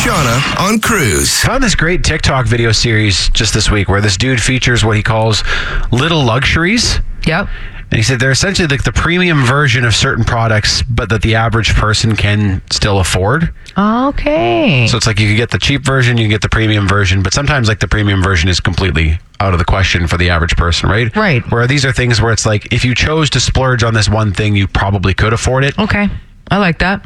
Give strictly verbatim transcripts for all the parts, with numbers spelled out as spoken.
Shauna on Cruise. Found this great TikTok video series just this week where this dude features what he calls little luxuries. Yep. And he said they're essentially like the premium version of certain products, but that the average person can still afford. Okay. So it's like you can get the cheap version, you can get the premium version, but sometimes like the premium version is completely out of the question for the average person, right? Right. Where these are things where it's like, if you chose to splurge on this one thing, you probably could afford it. Okay. I like that.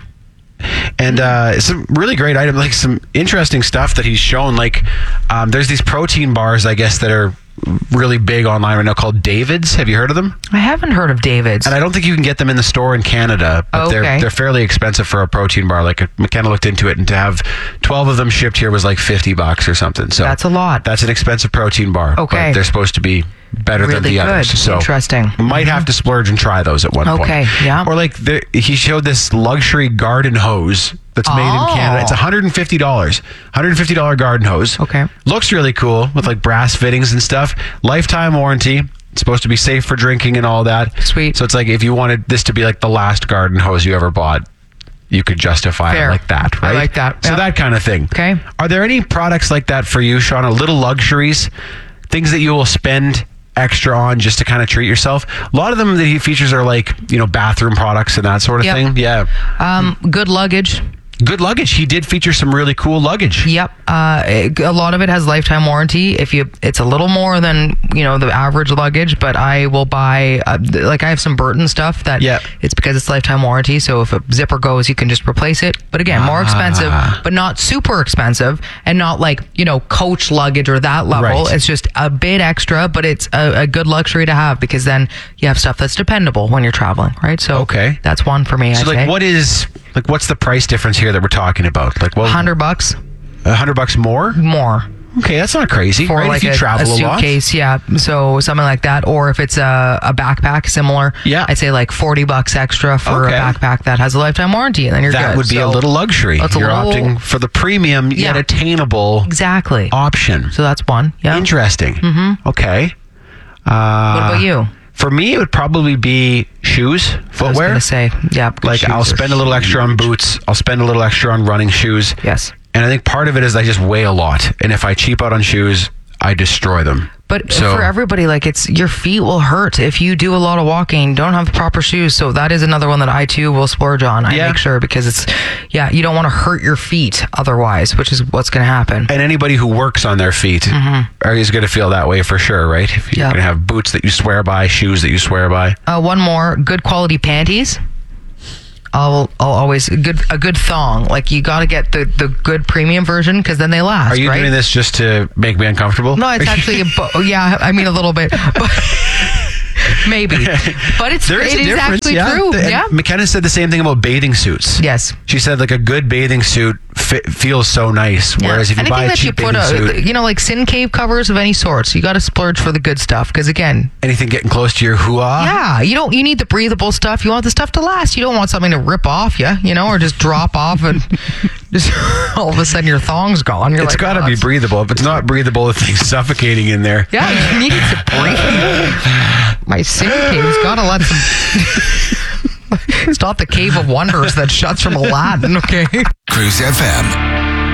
And uh, some really great items, like some interesting stuff that he's shown. Like um, there's these protein bars, I guess, that are really big online right now called David's. Have you heard of them? I haven't heard of David's. And I don't think you can get them in the store in Canada, but Okay. they're they're fairly expensive for a protein bar. Like McKenna looked into it, and to have twelve of them shipped here was like fifty bucks or something. So That's a lot. That's an expensive protein bar. Okay. But they're supposed to be better than Really the good. others. So Interesting. Might have to splurge and try those at one point. Okay, yeah. Or like the, he showed this luxury garden hose that's made Oh. in Canada. It's one hundred fifty dollars. one hundred fifty dollars garden hose. Okay. Looks really cool with like brass fittings and stuff. Lifetime warranty. It's supposed to be safe for drinking and all that. Sweet. So it's like if you wanted this to be like the last garden hose you ever bought, you could justify Fair. it like that, right? I like that. So Yep. that kind of thing. Okay. Are there any products like that for you, Shauna? Little luxuries, things that you will spend extra on just to kind of treat yourself? A lot of them that he features are like, you know, bathroom products and that sort of Yep. thing. Yeah. Um, good luggage. Good luggage. He did feature some really cool luggage. Yep. Uh, it- a lot of it has lifetime warranty. If you, it's a little more than, you know, the average luggage, but I will buy, uh, th- like I have some Burton stuff that Yep. it's because it's lifetime warranty. So if a zipper goes, you can just replace it. But again, more expensive, but not super expensive and not like, you know, Coach luggage or that level. Right. It's just a bit extra, but it's a, a good luxury to have because then you have stuff that's dependable when you're traveling, right? So Okay. that's one for me. So I'd like say. what is, like what's the price difference here that we're talking about? Like what? one hundred bucks A hundred bucks more? more. Okay, that's not crazy. For right? like if you a, travel a a, lot. suitcase, yeah. So something like that, or if it's a, a backpack similar, Yeah. I'd say like forty bucks extra for Okay. a backpack that has a lifetime warranty, and then you're That good. would be So a little luxury. that's a You're little- opting for the premium yet Yeah. attainable exactly. option. So that's one. Yeah. Interesting. Mm-hmm. Okay. Uh, What about you? For me, it would probably be shoes, I was footwear. gonna say, yeah. good Like shoes I'll are spend a little extra on boots. I'll spend a little extra on running shoes. Yes. And I think part of it is I just weigh a lot. And if I cheap out on shoes, I destroy them. But So- for everybody, like it's your feet will hurt if you do a lot of walking, don't have the proper shoes. So that is another one that I too will splurge on. I Yeah. make sure because it's, yeah, you don't want to hurt your feet otherwise, which is what's going to happen. And anybody who works on their feet is going to feel that way for sure, right? If you're Yeah. going to have boots that you swear by, shoes that you swear by. Uh, one more, good quality panties. I'll I'll always good a good thong. Like you got to get the, the good premium version because then they last. Are you right? doing this just to make me uncomfortable? No, it's actually a bo- yeah. I mean a little bit, but maybe. But it's There is it a is difference, actually yeah. true. And Yeah. McKenna said the same thing about bathing suits. Yes. She said like a good bathing suit fi- feels so nice, Yeah. whereas if you Anything buy a that you cheap put bathing a, suit, you know, like sin cave covers of any sort, so you got to splurge for the good stuff. Because again, anything getting close to your hoo-ah. yeah, you don't. You need the breathable stuff. You want the stuff to last. You don't want something to rip off you, you know, or just drop off and just all of a sudden your thong's gone. You're It's like, got to oh, be that's- breathable. If it's not breathable, the thing's suffocating in there. Yeah, you need to breathe. My sin cave's got to let some. It's not the cave of wonders that shuts from Aladdin, okay? Cruise F M.